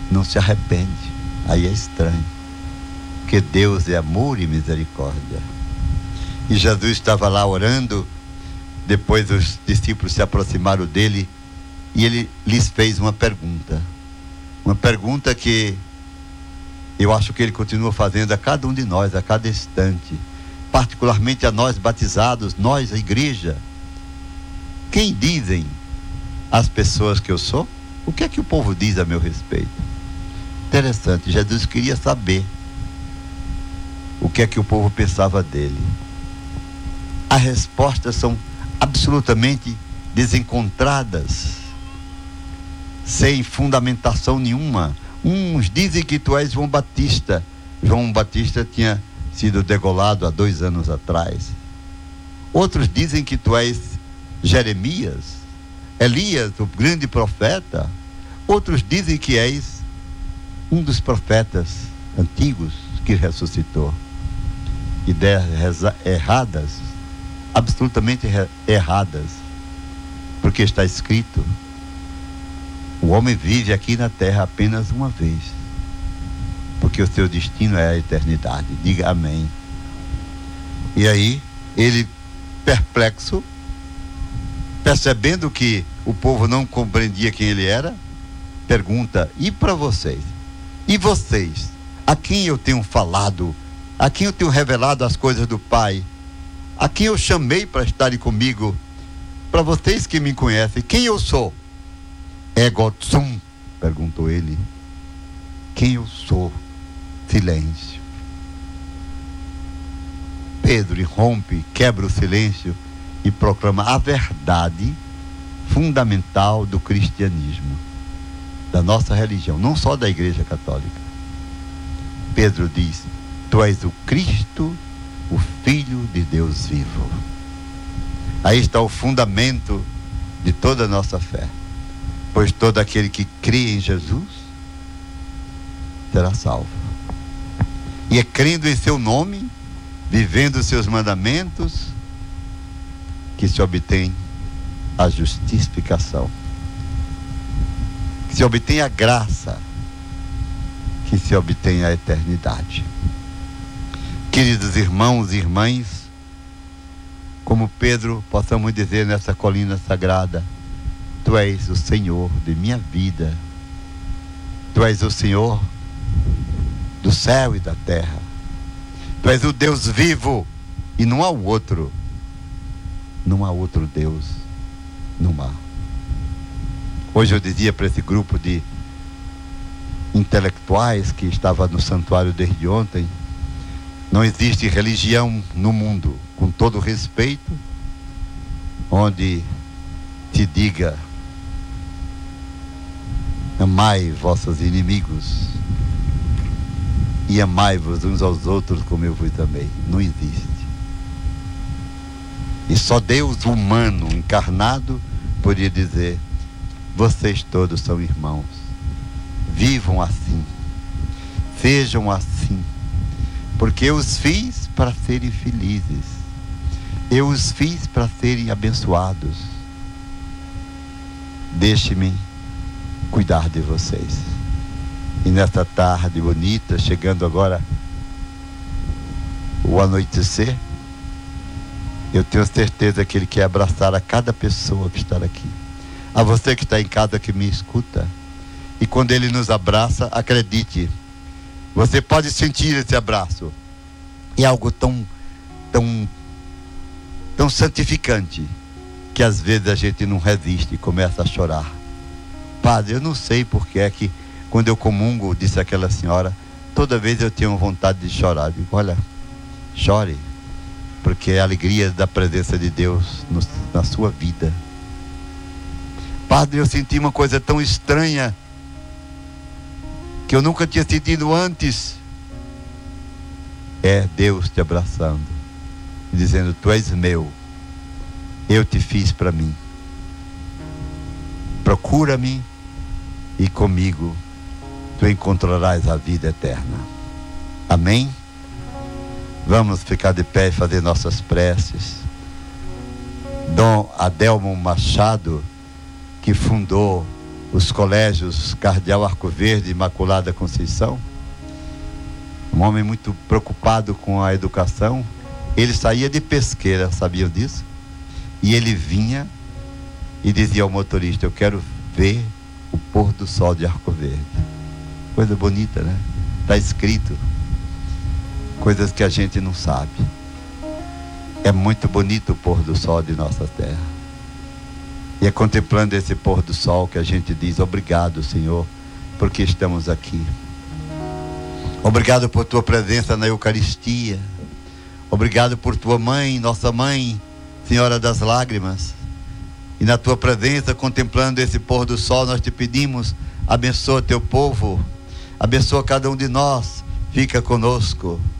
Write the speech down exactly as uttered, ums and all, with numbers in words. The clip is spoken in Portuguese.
não se arrepende. Aí é estranho, porque Deus é amor e misericórdia. E Jesus estava lá orando. Depois os discípulos se aproximaram dele e ele lhes fez uma pergunta. Uma pergunta que eu acho que ele continua fazendo a cada um de nós, a cada instante. Particularmente a nós batizados, nós, a igreja. Quem dizem as pessoas que eu sou? O que é que o povo diz a meu respeito? Interessante, Jesus queria saber o que é que o povo pensava dele. As respostas são absolutamente desencontradas, sem fundamentação nenhuma. Uns dizem que tu és João Batista. João Batista tinha sido degolado há dois anos atrás. Outros dizem que tu és Jeremias, Elias, o grande profeta. Outros dizem que és um dos profetas antigos que ressuscitou. Ideias erradas, absolutamente erradas, porque está escrito: o homem vive aqui na terra apenas uma vez, porque o seu destino é a eternidade. Diga amém. E aí, ele, perplexo, percebendo que o povo não compreendia quem ele era, pergunta: e para vocês? E vocês? A quem eu tenho falado? A quem eu tenho revelado as coisas do Pai? A quem eu chamei para estarem comigo? Para vocês que me conhecem, quem eu sou? Ego sum, perguntou ele. Quem eu sou? Silêncio. Pedro irrompe, quebra o silêncio e proclama a verdade fundamental do cristianismo, da nossa religião, não só da Igreja Católica. Pedro diz: tu és o Cristo, o Filho de Deus vivo. Aí está o fundamento de toda a nossa fé. Pois todo aquele que crê em Jesus será salvo. E é crendo em seu nome, vivendo os seus mandamentos, que se obtém a justificação, que se obtém a graça, que se obtém a eternidade. Queridos irmãos e irmãs, como Pedro, possamos dizer nessa colina sagrada: tu és o Senhor de minha vida. Tu és o Senhor do céu e da terra. Tu és o Deus vivo e não há outro. Não há outro Deus. Não há. Hoje eu dizia para esse grupo de intelectuais que estava no santuário desde ontem: não existe religião no mundo, com todo respeito, onde te diga: amai vossos inimigos e amai-vos uns aos outros como eu vos amei. Não existe. E só Deus humano, encarnado, poderia dizer: vocês todos são irmãos. Vivam assim. Sejam assim. Porque eu os fiz para serem felizes. Eu os fiz para serem abençoados. Deixe-me cuidar de vocês. E nesta tarde bonita, chegando agora o anoitecer, eu tenho certeza que Ele quer abraçar a cada pessoa que está aqui. A você que está em casa, que me escuta. E quando Ele nos abraça, acredite, você pode sentir esse abraço. É algo tão, tão, tão santificante, que às vezes a gente não resiste e começa a chorar. Padre, eu não sei porque é que quando eu comungo, disse aquela senhora, toda vez eu tenho vontade de chorar. Eu digo: olha, chore, porque é a alegria da presença de Deus no, na sua vida. Padre, eu senti uma coisa tão estranha que eu nunca tinha sentido antes. É Deus te abraçando e dizendo: tu és meu, eu te fiz para mim. Procura-me e comigo tu encontrarás a vida eterna. Amém? Vamos ficar de pé e fazer nossas preces. Dom Adelmo Machado, que fundou os colégios Cardeal Arco Verde e Imaculada Conceição, um homem muito preocupado com a educação. Ele saía de Pesqueira, sabiam disso? E ele vinha e dizia ao motorista: eu quero ver o pôr do sol de Arco Verde. Coisa bonita, né? Está escrito coisas que a gente não sabe. É muito bonito o pôr do sol de nossa terra. E é contemplando esse pôr do sol que a gente diz: obrigado, Senhor, porque estamos aqui. Obrigado por tua presença na Eucaristia. Obrigado por tua mãe, nossa mãe, Senhora das Lágrimas. E na tua presença, contemplando esse pôr do sol, nós te pedimos: abençoa teu povo, abençoa cada um de nós, fica conosco.